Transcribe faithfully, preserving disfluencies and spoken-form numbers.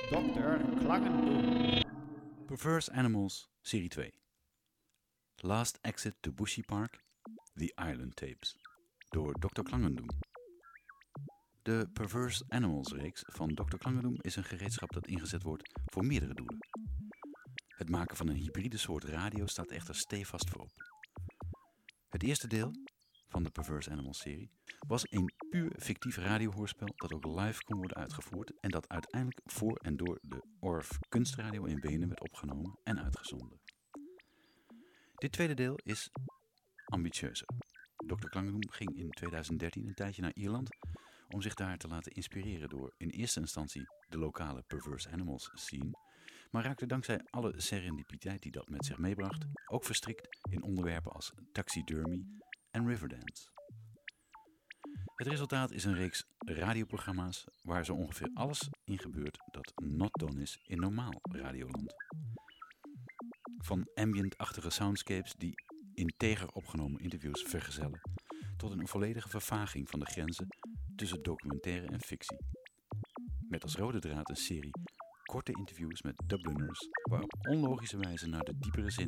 dokter Klangendoem. Perverse Animals, serie twee. Last Exit to Bushy Park, The Island Tapes, door dokter Klangendoem. De Perverse Animals reeks van dokter Klangendoem is een gereedschap dat ingezet wordt voor meerdere doelen. Het maken van een hybride soort radio staat echter stevast voorop. Het eerste deel van de Perverse Animals serie was een puur fictief radiohoorspel dat ook live kon worden uitgevoerd en dat uiteindelijk voor en door de O R F Kunstradio in Wenen werd opgenomen en uitgezonden. Dit tweede deel is ambitieuzer. dokter Klangendoem ging in tweeduizend dertien een tijdje naar Ierland om zich daar te laten inspireren door in eerste instantie de lokale Perverse Animals scene, maar raakte dankzij alle serendipiteit die dat met zich meebracht ook verstrikt in onderwerpen als taxidermy en riverdance. Het resultaat is een reeks radioprogramma's waar zo ongeveer alles in gebeurt dat not done is in normaal radioland. Van ambient-achtige soundscapes die integer opgenomen interviews vergezellen, tot een volledige vervaging van de grenzen tussen documentaire en fictie. Met als rode draad een serie korte interviews met Dubliners, waar op onlogische wijze naar de diepere zin